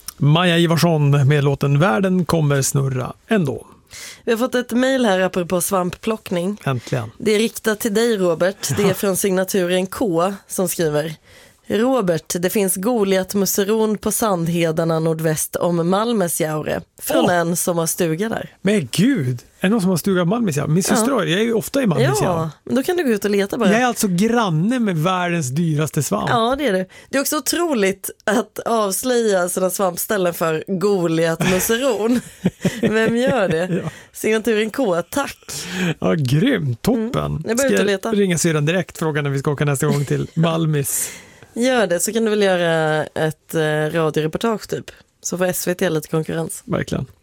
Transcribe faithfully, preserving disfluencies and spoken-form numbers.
Maja Ivarsson med låten Världen kommer snurra ändå. Vi har fått ett mejl här apropå svampplockning. Äntligen. Det är riktat till dig, Robert. Det är från signaturen K som skriver: Robert, det finns Goliat-musseron på Sandhedarna nordväst om Malmesjaure. Från oh. en som har stuga där. Men gud, är det någon som har stuga Malmesjaure? Min syster, ja. Jag är ju ofta i Malmesjaure. Ja, men då kan du gå ut och leta bara. Jag är alltså granne med världens dyraste svamp. Ja, det är det. Det är också otroligt att avslöja sådana svampställen för Goliat-musseron. Vem gör det? Ja. Signaturen K, tack. Ja, grymt, toppen. Mm. Jag börjar ut och leta. Ska jag ringa syrran direkt, fråga när vi ska åka nästa gång till Malmis. Gör det, så kan du väl göra ett eh, radioreportage typ. Så får S V T lite konkurrens. Verkligen.